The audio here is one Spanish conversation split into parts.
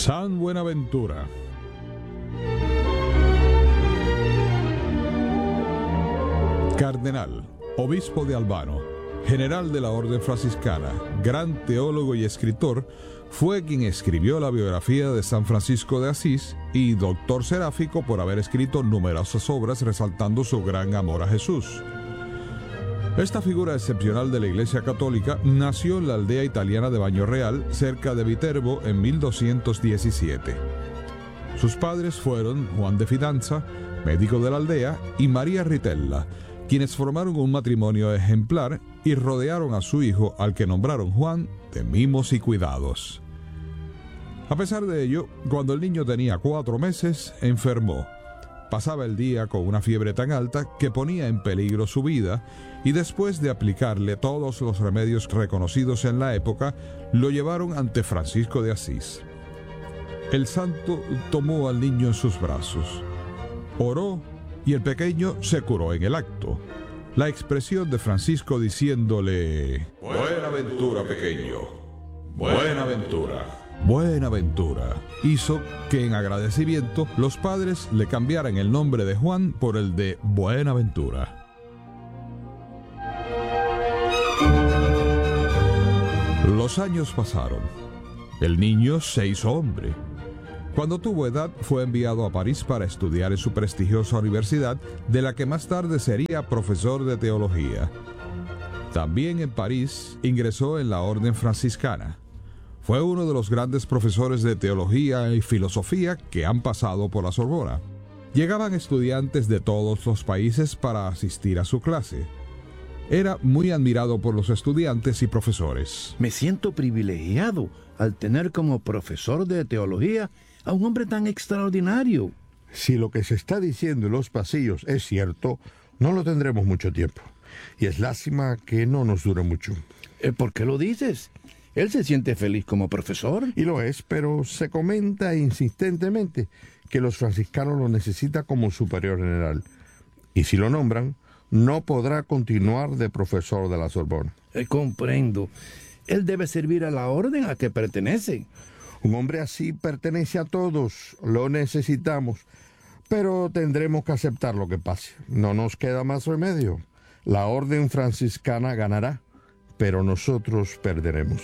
San Buenaventura. Cardenal, obispo de Albano, general de la Orden Franciscana, gran teólogo y escritor, fue quien escribió la biografía de San Francisco de Asís y doctor seráfico por haber escrito numerosas obras resaltando su gran amor a Jesús. Esta figura excepcional de la Iglesia Católica nació en la aldea italiana de Baño Real, cerca de Viterbo, en 1217. Sus padres fueron Juan de Fidanza, médico de la aldea, y María Ritella, quienes formaron un matrimonio ejemplar y rodearon a su hijo, al que nombraron Juan, de mimos y cuidados. A pesar de ello, cuando el niño tenía 4 meses, enfermó. Pasaba el día con una fiebre tan alta que ponía en peligro su vida, y después de aplicarle todos los remedios reconocidos en la época, lo llevaron ante Francisco de Asís. El santo tomó al niño en sus brazos, oró y el pequeño se curó en el acto. La expresión de Francisco diciéndole: «Buenaventura, pequeño, buenaventura, Buenaventura», hizo que en agradecimiento los padres le cambiaran el nombre de Juan por el de Buenaventura. Los años pasaron. El niño se hizo hombre. Cuando tuvo edad, fue enviado a París para estudiar en su prestigiosa universidad, de la que más tarde sería profesor de teología. También en París ingresó en la Orden Franciscana. Fue uno de los grandes profesores de teología y filosofía que han pasado por la Sorbona. Llegaban estudiantes de todos los países para asistir a su clase. Era muy admirado por los estudiantes y profesores. Me siento privilegiado al tener como profesor de teología a un hombre tan extraordinario. Si lo que se está diciendo en los pasillos es cierto, no lo tendremos mucho tiempo. Y es lástima que no nos dure mucho. ¿Por qué lo dices? Él se siente feliz como profesor. Y lo es, pero se comenta insistentemente que los franciscanos lo necesitan como superior general. Y si lo nombran, no podrá continuar de profesor de la Sorbona. Comprendo. Él debe servir a la orden a que pertenece. Un hombre así pertenece a todos. Lo necesitamos. Pero tendremos que aceptar lo que pase. No nos queda más remedio. La orden franciscana ganará, pero nosotros perderemos.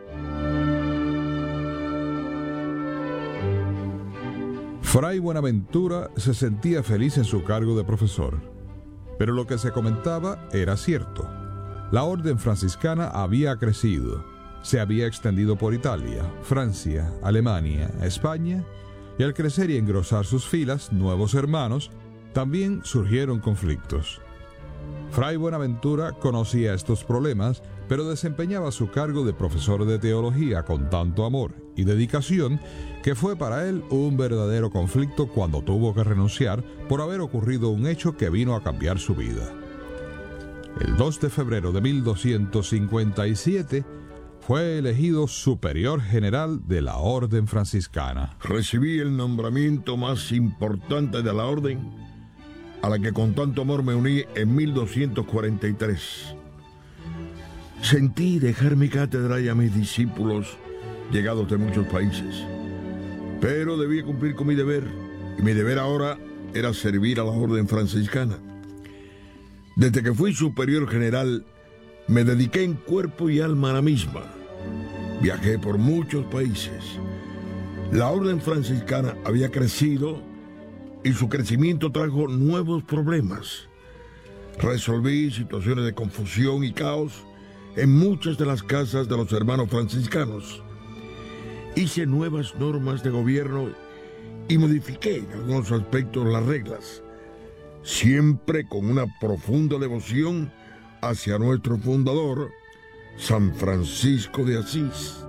Fray Buenaventura se sentía feliz en su cargo de profesor, pero lo que se comentaba era cierto. La orden franciscana había crecido, se había extendido por Italia, Francia, Alemania, España, y al crecer y engrosar sus filas nuevos hermanos, también surgieron conflictos. Fray Buenaventura conocía estos problemas, pero desempeñaba su cargo de profesor de teología con tanto amor y dedicación que fue para él un verdadero conflicto cuando tuvo que renunciar por haber ocurrido un hecho que vino a cambiar su vida. El 2 de febrero de 1257 fue elegido superior general de la Orden Franciscana. Recibí el nombramiento más importante de la orden, a la que con tanto amor me uní en 1243. Sentí dejar mi cátedra y a mis discípulos llegados de muchos países, pero debía cumplir con mi deber, y mi deber ahora era servir a la orden franciscana. Desde que fui superior general, me dediqué en cuerpo y alma a la misma. Viajé por muchos países. La orden franciscana había crecido y su crecimiento trajo nuevos problemas. Resolví situaciones de confusión y caos en muchas de las casas de los hermanos franciscanos. Hice nuevas normas de gobierno y modifiqué en algunos aspectos las reglas, siempre con una profunda devoción hacia nuestro fundador, San Francisco de Asís.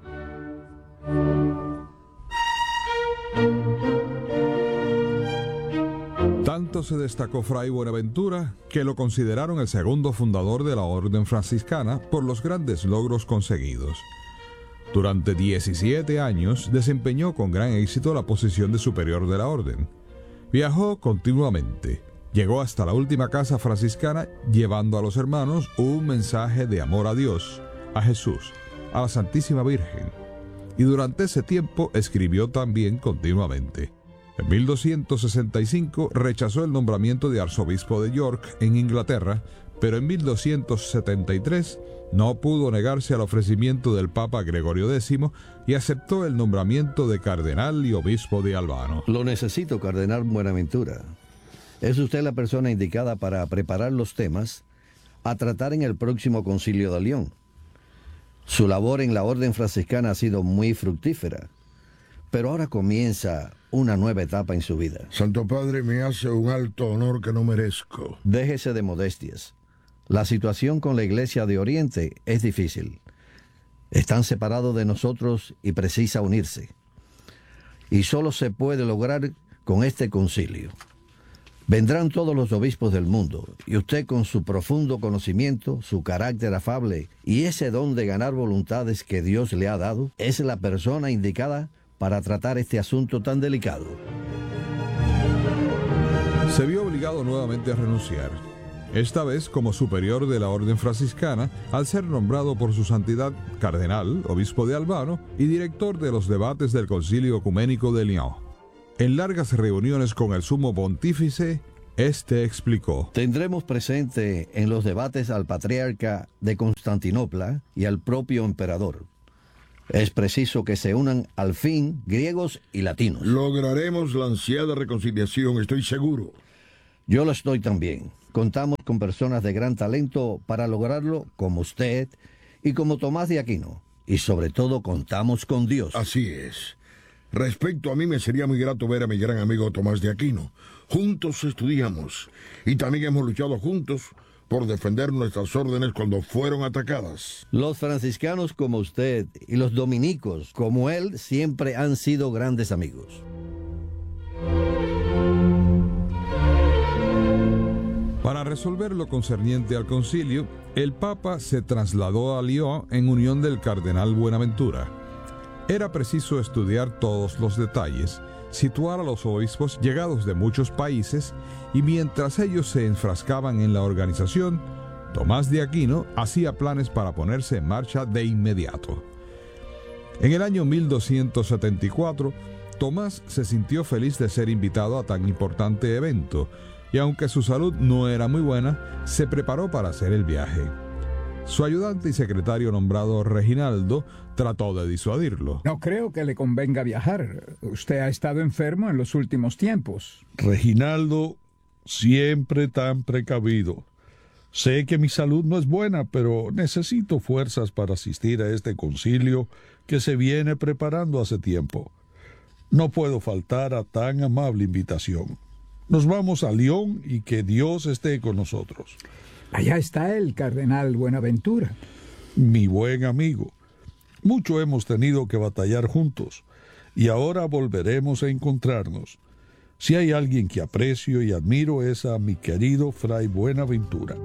Tanto se destacó Fray Buenaventura que lo consideraron el segundo fundador de la Orden Franciscana por los grandes logros conseguidos. Durante 17 años desempeñó con gran éxito la posición de superior de la Orden. Viajó continuamente. Llegó hasta la última casa franciscana llevando a los hermanos un mensaje de amor a Dios, a Jesús, a la Santísima Virgen. y durante ese tiempo escribió también continuamente. En 1265 rechazó el nombramiento de arzobispo de York en Inglaterra, pero en 1273 no pudo negarse al ofrecimiento del Papa Gregorio X y aceptó el nombramiento de cardenal y obispo de Albano. Lo necesito, cardenal Buenaventura. Es usted la persona indicada para preparar los temas a tratar en el próximo concilio de Lyon. Su labor en la orden franciscana ha sido muy fructífera, pero ahora comienza una nueva etapa en su vida. Santo Padre, me hace un alto honor que no merezco. Déjese de modestias. La situación con la Iglesia de Oriente es difícil. Están separados de nosotros y precisa unirse. Y solo se puede lograr con este concilio. Vendrán todos los obispos del mundo, y usted con su profundo conocimiento, su carácter afable y ese don de ganar voluntades que Dios le ha dado, es la persona indicada para tratar este asunto tan delicado. Se vio obligado nuevamente a renunciar, esta vez como superior de la orden franciscana, al ser nombrado por su santidad cardenal, obispo de Albano y director de los debates del Concilio Ecuménico de Lyon. En largas reuniones con el sumo pontífice, este explicó: Tendremos presente en los debates al patriarca de Constantinopla y al propio emperador. Es preciso que se unan al fin griegos y latinos. Lograremos la ansiada reconciliación, estoy seguro. Yo lo estoy también. Contamos con personas de gran talento para lograrlo, como usted y como Tomás de Aquino. Y sobre todo contamos con Dios. Así es. Respecto a mí, me sería muy grato ver a mi gran amigo Tomás de Aquino. Juntos estudiamos y también hemos luchado juntos por defender nuestras órdenes cuando fueron atacadas. Los franciscanos como usted y los dominicos como él siempre han sido grandes amigos. Para resolver lo concerniente al concilio, el Papa se trasladó a Lyon en unión del cardenal Buenaventura. Era preciso estudiar todos los detalles, situar a los obispos llegados de muchos países, y mientras ellos se enfrascaban en la organización, Tomás de Aquino hacía planes para ponerse en marcha de inmediato. En el año 1274, Tomás se sintió feliz de ser invitado a tan importante evento, y aunque su salud no era muy buena, se preparó para hacer el viaje. Su ayudante y secretario nombrado Reginaldo trató de disuadirlo. No creo que le convenga viajar. Usted ha estado enfermo en los últimos tiempos. Reginaldo, siempre tan precavido. Sé que mi salud no es buena, pero necesito fuerzas para asistir a este concilio que se viene preparando hace tiempo. No puedo faltar a tan amable invitación. Nos vamos a Lyon y que Dios esté con nosotros. Allá está el cardenal Buenaventura. Mi buen amigo. Mucho hemos tenido que batallar juntos y ahora volveremos a encontrarnos. Si hay alguien que aprecio y admiro es a mi querido Fray Buenaventura.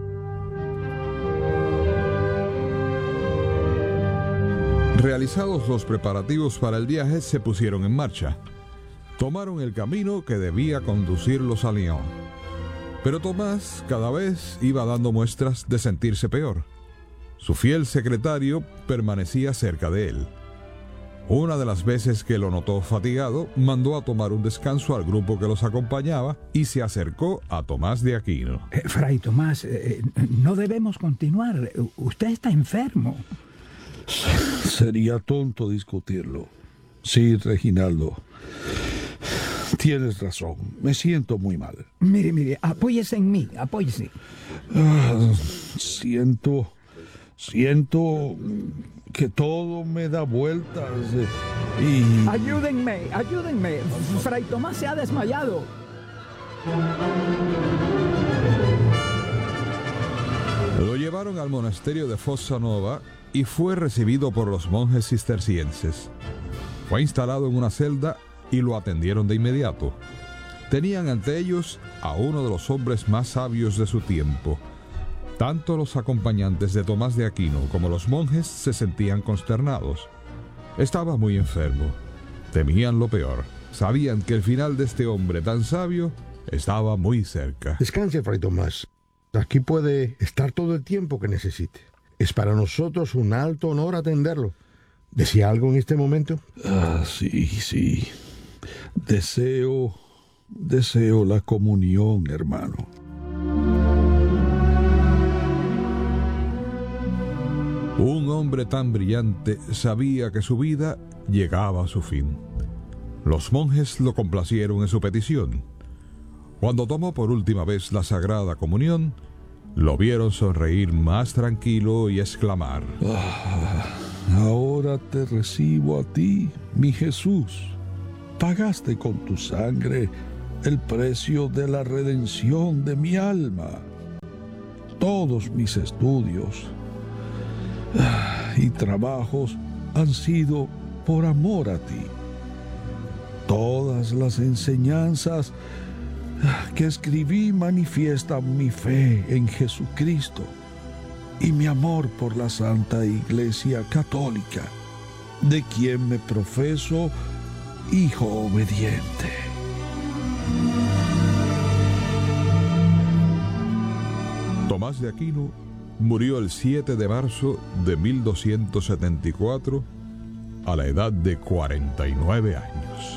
Realizados los preparativos para el viaje, se pusieron en marcha. Tomaron el camino que debía conducirlos a Lyon. Pero Tomás cada vez iba dando muestras de sentirse peor. Su fiel secretario permanecía cerca de él. Una de las veces que lo notó fatigado, mandó a tomar un descanso al grupo que los acompañaba y se acercó a Tomás de Aquino. Fray Tomás, no debemos continuar. Usted está enfermo. Sería tonto discutirlo. Sí, Reginaldo. Tienes razón. Me siento muy mal. Mire, apóyese en mí, apóyese. Siento que todo me da vueltas y... Ayúdenme. Fray Tomás se ha desmayado. Lo llevaron al monasterio de Fossa Nova y fue recibido por los monjes cistercienses. Fue instalado en una celda y lo atendieron de inmediato. Tenían ante ellos a uno de los hombres más sabios de su tiempo. Tanto los acompañantes de Tomás de Aquino como los monjes se sentían consternados. Estaba muy enfermo. Temían lo peor. Sabían que el final de este hombre tan sabio estaba muy cerca. Descanse, Fray Tomás. Aquí puede estar todo el tiempo que necesite. Es para nosotros un alto honor atenderlo. ¿Decía algo en este momento? Sí. Deseo la comunión, hermano. Un hombre tan brillante sabía que su vida llegaba a su fin. Los monjes lo complacieron en su petición. Cuando tomó por última vez la Sagrada Comunión, lo vieron sonreír más tranquilo y exclamar: Ahora te recibo a ti, mi Jesús. Pagaste con tu sangre el precio de la redención de mi alma. Todos mis estudios y trabajos han sido por amor a ti. Todas las enseñanzas que escribí manifiestan mi fe en Jesucristo y mi amor por la Santa Iglesia Católica, de quien me profeso hijo obediente. Tomás de Aquino murió el 7 de marzo de 1274 a la edad de 49 años.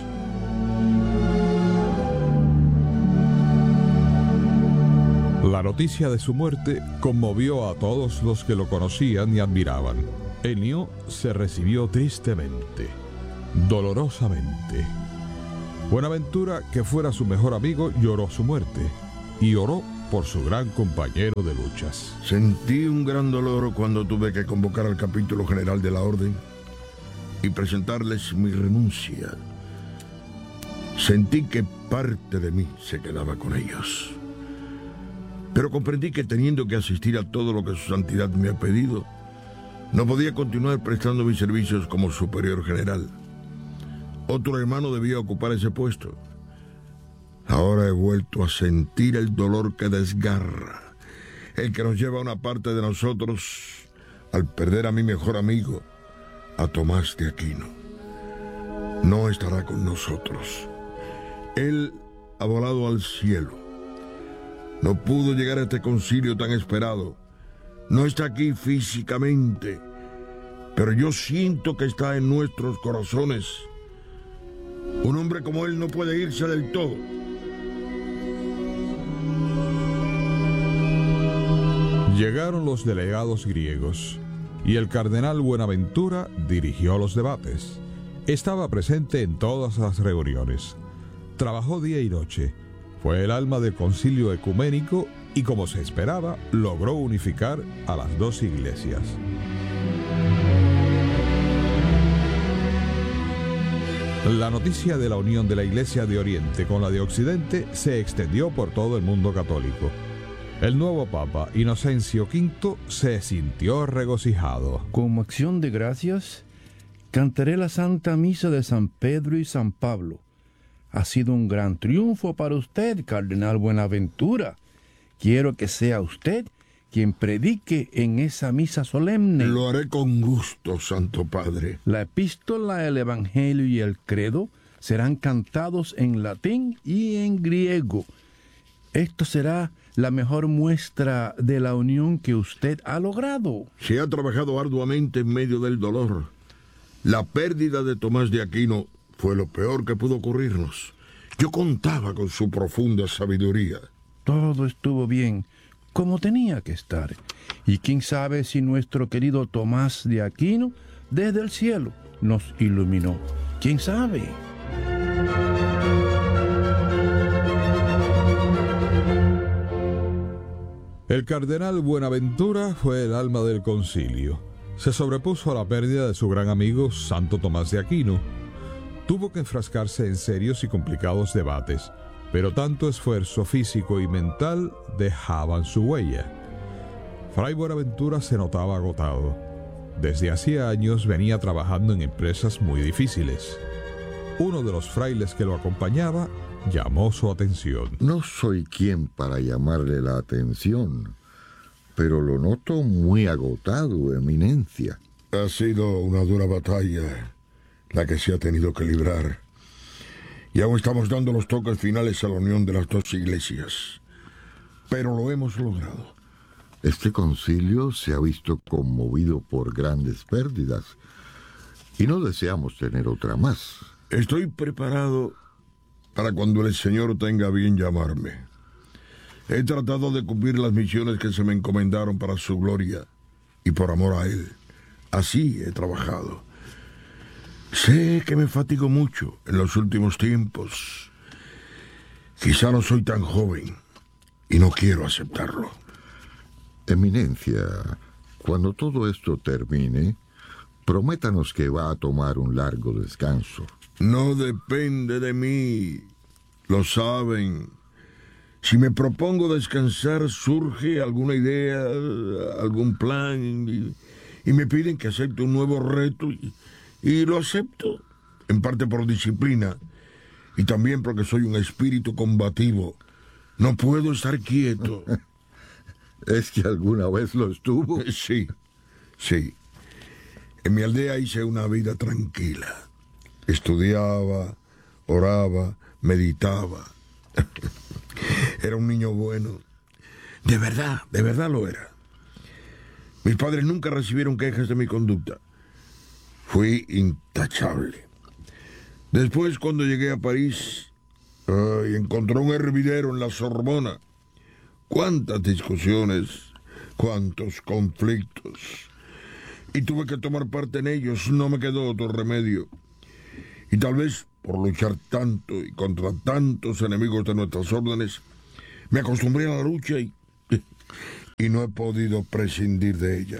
La noticia de su muerte conmovió a todos los que lo conocían y admiraban. Ennio se recibió tristemente, dolorosamente. Buenaventura, que fuera su mejor amigo, lloró su muerte y oró por su gran compañero de luchas. Sentí un gran dolor cuando tuve que convocar al capítulo general de la orden y presentarles mi renuncia. Sentí que parte de mí se quedaba con ellos. Pero comprendí que teniendo que asistir a todo lo que su santidad me ha pedido, no podía continuar prestando mis servicios como superior general. Otro hermano debía ocupar ese puesto. Ahora he vuelto a sentir el dolor que desgarra, el que nos lleva a una parte de nosotros al perder a mi mejor amigo, a Tomás de Aquino. No estará con nosotros. Él ha volado al cielo. No pudo llegar a este concilio tan esperado. No está aquí físicamente, pero yo siento que está en nuestros corazones. Un hombre como él no puede irse del todo. Llegaron los delegados griegos y el cardenal Buenaventura dirigió los debates. Estaba presente en todas las reuniones. Trabajó día y noche. Fue el alma del concilio ecuménico y, como se esperaba, logró unificar a las dos iglesias. La noticia de la unión de la Iglesia de Oriente con la de Occidente se extendió por todo el mundo católico. El nuevo Papa, Inocencio V, se sintió regocijado. Como acción de gracias, cantaré la Santa Misa de San Pedro y San Pablo. Ha sido un gran triunfo para usted, Cardenal Buenaventura. Quiero que sea usted quien predique en esa misa solemne. Lo haré con gusto, Santo Padre. La epístola, el Evangelio y el credo serán cantados en latín y en griego. Esto será la mejor muestra de la unión que usted ha logrado. Se ha trabajado arduamente en medio del dolor. La pérdida de Tomás de Aquino fue lo peor que pudo ocurrirnos. Yo contaba con su profunda sabiduría. Todo estuvo bien, como tenía que estar. Y quién sabe si nuestro querido Tomás de Aquino, desde el cielo, nos iluminó. ¿Quién sabe? El cardenal Buenaventura fue el alma del concilio. Se sobrepuso a la pérdida de su gran amigo Santo Tomás de Aquino. Tuvo que enfrascarse en serios y complicados debates, pero tanto esfuerzo físico y mental dejaban su huella. Fray Buenaventura se notaba agotado. Desde hacía años venía trabajando en empresas muy difíciles. Uno de los frailes que lo acompañaba llamó su atención. No soy quien para llamarle la atención, pero lo noto muy agotado, Eminencia. Ha sido una dura batalla la que se ha tenido que librar. Y aún estamos dando los toques finales a la unión de las dos iglesias. Pero lo hemos logrado. Este concilio se ha visto conmovido por grandes pérdidas. y no deseamos tener otra más. Estoy preparado para cuando el Señor tenga bien llamarme. He tratado de cumplir las misiones que se me encomendaron para su gloria y por amor a Él. Así he trabajado. Sé que me fatigo mucho en los últimos tiempos. Quizá no soy tan joven y no quiero aceptarlo. Eminencia, cuando todo esto termine, prométanos que va a tomar un largo descanso. No depende de mí. Lo saben. Si me propongo descansar, surge alguna idea, algún plan, y me piden que acepte un nuevo reto, y lo acepto, en parte por disciplina, y también porque soy un espíritu combativo. No puedo estar quieto. ¿Es que alguna vez lo estuvo? Sí. En mi aldea hice una vida tranquila. Estudiaba, oraba, meditaba. Era un niño bueno. De verdad lo era. Mis padres nunca recibieron quejas de mi conducta. Fui intachable. Después, cuando llegué a París, encontré un hervidero en la Sorbona. Cuántas discusiones, cuántos conflictos. Y tuve que tomar parte en ellos. No me quedó otro remedio. Y tal vez por luchar tanto y contra tantos enemigos de nuestras órdenes, me acostumbré a la lucha y no he podido prescindir de ella.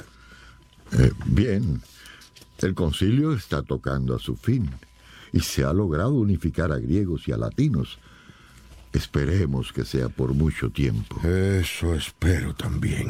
Bien, el concilio está tocando a su fin y se ha logrado unificar a griegos y a latinos. Esperemos que sea por mucho tiempo. Eso espero también.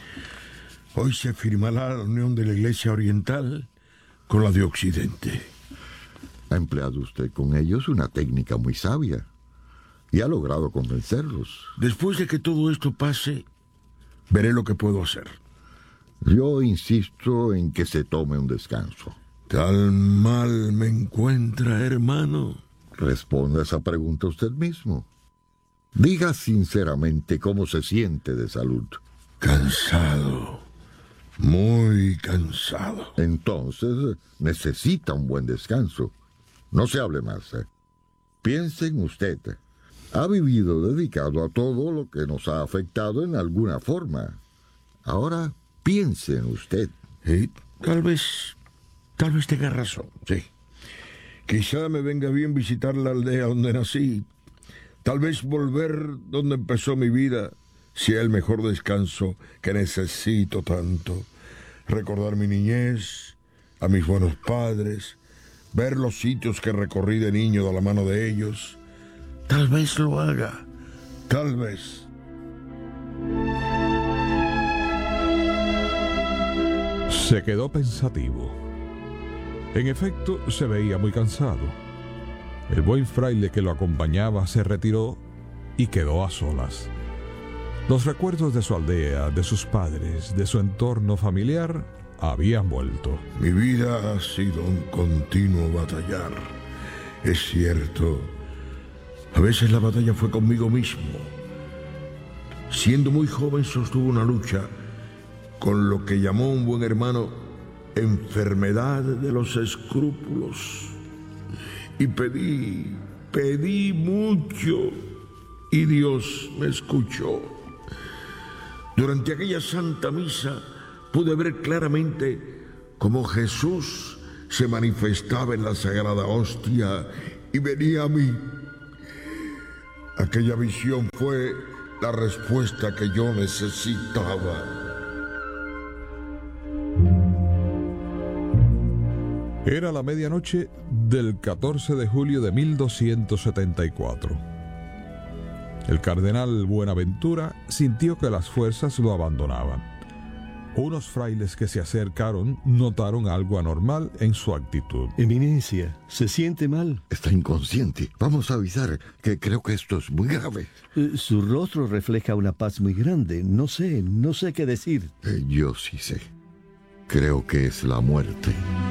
Hoy se firmará la unión de la Iglesia Oriental con la de Occidente. Ha empleado usted con ellos una técnica muy sabia y ha logrado convencerlos. Después de que todo esto pase, veré lo que puedo hacer. Yo insisto en que se tome un descanso. ¿Tal mal me encuentra, hermano? Responda esa pregunta usted mismo. Diga sinceramente cómo se siente de salud. Cansado. Muy cansado. Entonces necesita un buen descanso. No se hable más. Piense en usted. Ha vivido dedicado a todo lo que nos ha afectado en alguna forma. Ahora piense en usted. Tal vez tenga razón, sí. Quizá me venga bien visitar la aldea donde nací. Tal vez volver donde empezó mi vida sea el mejor descanso que necesito tanto. Recordar mi niñez, a mis buenos padres, ver los sitios que recorrí de niño de la mano de ellos. Tal vez lo haga, tal vez. Se quedó pensativo. En efecto, se veía muy cansado. El buen fraile que lo acompañaba se retiró y quedó a solas. Los recuerdos de su aldea, de sus padres, de su entorno familiar, habían vuelto. Mi vida ha sido un continuo batallar. Es cierto. A veces la batalla fue conmigo mismo. Siendo muy joven sostuve una lucha con lo que llamó un buen hermano enfermedad de los escrúpulos. Y pedí mucho, y Dios me escuchó. Durante aquella santa misa pude ver claramente cómo Jesús se manifestaba en la sagrada hostia y venía a mí. Aquella visión fue la respuesta que yo necesitaba. Era la medianoche del 14 de julio de 1274. El cardenal Buenaventura sintió que las fuerzas lo abandonaban. Unos frailes que se acercaron notaron algo anormal en su actitud. Eminencia, ¿se siente mal? Está inconsciente. Vamos a avisar, que creo que esto es muy grave. Su rostro refleja una paz muy grande. No sé qué decir. Yo sí sé. Creo que es la muerte.